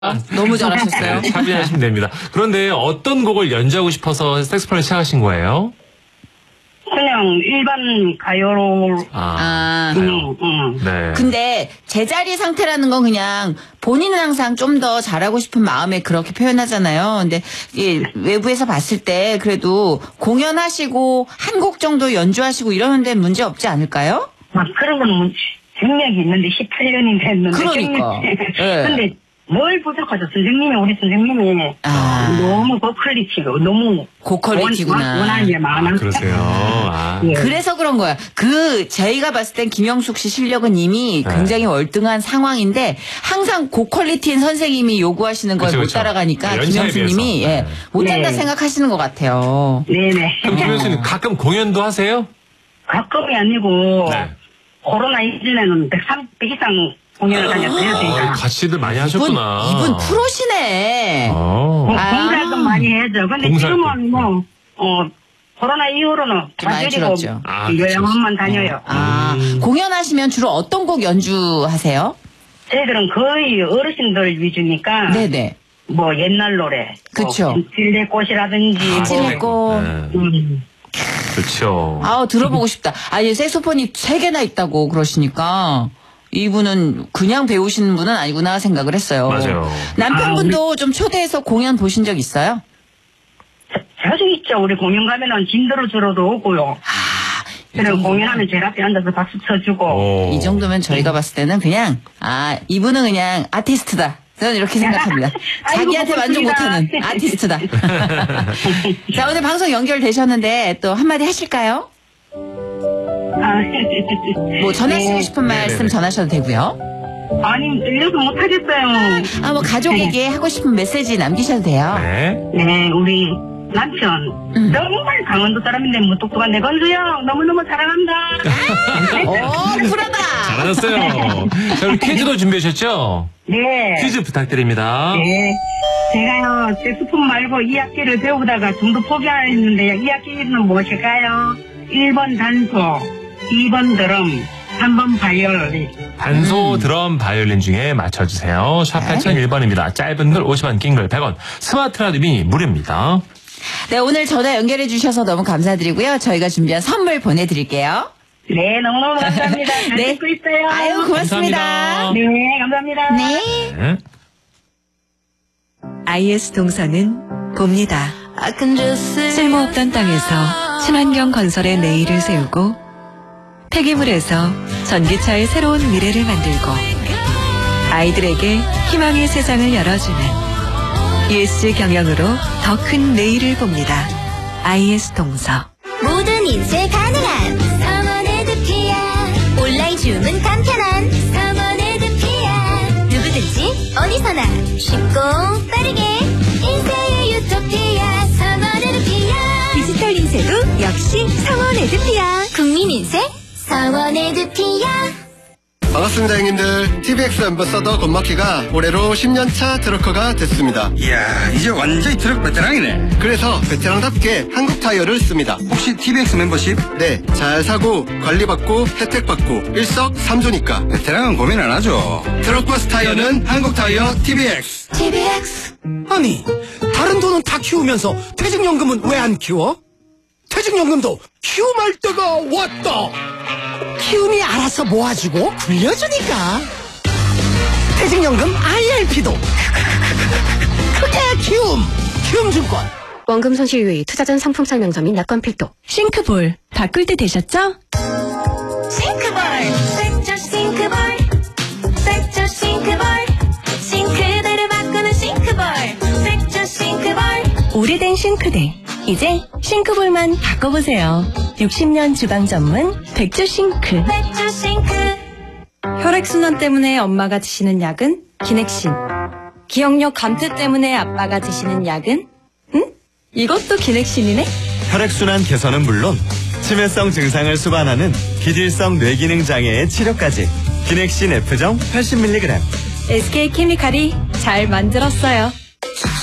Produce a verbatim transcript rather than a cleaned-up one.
아, 너무 잘하셨어요. 참여하시면 됩니다. 그런데 어떤 곡을 연주하고 싶어서 색소폰을 시작하신 거예요? 그냥 일반 가요로. 아, 응, 응. 네. 근데 제자리 상태라는 건 그냥 본인은 항상 좀 더 잘하고 싶은 마음에 그렇게 표현하잖아요. 근데 이게 외부에서 봤을 때 그래도 공연하시고 한 곡 정도 연주하시고 이러는데 문제 없지 않을까요? 막 그런 건 뭐, 경력이 있는데 십팔 년이 됐는데. 그러니까. 네. 근데 뭘 부족하죠? 선생님이, 우리 선생님이. 아. 너무 고퀄리티고, 너무. 고퀄리티구나. 원하는 게 많아. 아, 그러세요. 아. 예. 그래서 그런 거야. 그 저희가 봤을 땐 김영숙 씨 실력은 이미 네. 굉장히 월등한 상황인데 항상 고퀄리티인 선생님이 요구하시는 걸 그쵸, 못 그쵸. 따라가니까 네, 연차에 김영숙님이 비해서. 예, 네. 못한다 네. 생각하시는 것 같아요. 네네. 그럼 김현수님 가끔 공연도 하세요? 가끔이 아니고. 네. 코로나 이전에는 백삼백 이상 공연을 다녔어요, 아, 제가. 같이들 많이 이분, 하셨구나. 이분 프로시네. 어. 공- 아. 공사도 많이 해죠. 근데 공사도. 지금은 뭐, 어, 코로나 이후로는 좀 많이 가족이고 줄었죠. 아, 그쵸. 요양원만 다녀요. 아, 음. 공연하시면 주로 어떤 곡 연주하세요? 저희들은 거의 어르신들 위주니까. 네네. 뭐 옛날 노래. 그쵸. 뭐 찔레꽃이라든지. 아, 뭐, 찔레꽃. 네. 음, 그렇죠. 아우, 들어보고 싶다. 아니, 색소폰이 세 개나 있다고 그러시니까 이분은 그냥 배우시는 분은 아니구나 생각을 했어요. 맞아요. 남편분도 좀 초대해서 공연 보신 적 있어요? 자주 있죠. 우리 공연 가면은 진도로 들어도 오고요. 아, 그리고 공연하면 제일 앞에 앉아서 박수 쳐주고. 오. 이 정도면 저희가 봤을 때는 그냥 아 이분은 그냥 아티스트다. 저는 이렇게 생각합니다. 아이고, 자기한테 만족 고맙습니다. 못하는 아티스트다. 자, 오늘 방송 연결되셨는데 또 한마디 하실까요? 아, 뭐 전하시고 네. 싶은 말씀 네네네. 전하셔도 되고요. 아니, 들려서 못하겠어요. 아, 뭐 가족에게 하고 싶은 메시지 남기셔도 돼요. 네. 네, 우리 남편. 음. 정말 강원도 사람인데 무뚝뚝한 내 건수요. 너무너무 사랑한다. 오, 쿨하다. 잘하셨어요. 자, 우리 퀴즈도 준비하셨죠? 네. 퀴즈 부탁드립니다. 네. 제가요, 색소폰 말고 이 학기를 배우다가 중도 포기했는데요. 이 학기는 무엇일까요? 일 번 단소, 이 번 드럼, 삼 번 바이올린. 단소, 음. 드럼, 바이올린 중에 맞춰주세요. 샵 네. 팔공공일 번입니다. 짧은 글 오십 원, 긴 글 백 원. 스마트 라디오미 무료입니다. 네, 오늘 전화 연결해 주셔서 너무 감사드리고요. 저희가 준비한 선물 보내드릴게요. 네, 너무너무 감사합니다. 잘 네. 듣고 있어요. 아유, 고맙습니다. 감사합니다. 네, 감사합니다. 네. 네. 아이에스 동서는 봅니다. 쓸모없던 땅에서 친환경 건설의 내일을 세우고 폐기물에서 전기차의 새로운 미래를 만들고 아이들에게 희망의 세상을 열어주는 이에스지 경영으로 더 큰 내일을 봅니다. 아이에스 동서. 모든 인쇄 가능한 서머네드피아. 온라인 주문 간편한 서머네드피아. 누구든지 어디서나 쉽고 빠르게 인쇄의 유토피아 서머네드피아. 디지털 인쇄도 역시 서머네드피아. 국민 인쇄 서머네드피아. 반갑습니다, 형님들. 티비엑스 앰버서더 권마키가 올해로 십 년 차 트럭커가 됐습니다. 이야, 이제 완전히 트럭 베테랑이네. 그래서 베테랑답게 한국 타이어를 씁니다. 혹시 티비엑스 멤버십? 네, 잘 사고 관리받고 혜택받고 일석삼조니까 베테랑은 고민 안 하죠. 트럭버스 타이어는 한국 타이어 티비엑스. 티비엑스. 아니, 다른 돈은 다 키우면서 퇴직연금은 왜 안 키워? 퇴직연금도 키움할 때가 왔다. 키움이 알아서 모아주고 굴려주니까. 퇴직연금 아이엘피도 크게 키움. 키움증권. 원금 손실 유의, 투자 전 상품 설명서 및 낙관 필도. 싱크볼 바꿀 때 되셨죠? 싱크볼. 색조 싱크볼. 색조 싱크볼. 싱크대를 바꾸는 싱크볼. 색조 싱크볼. 오래된 싱크대. 이제 싱크볼만 바꿔보세요. 육십 년 주방 전문 백조 싱크. 색조 싱크. 혈액순환 때문에 엄마가 드시는 약은 기넥신. 기억력 감퇴 때문에 아빠가 드시는 약은? 응? 이것도 기넥신이네? 혈액순환 개선은 물론 치매성 증상을 수반하는 기질성 뇌기능 장애의 치료까지 기넥신 F정 팔십 밀리그램. 에스케이케미칼이 잘 만들었어요.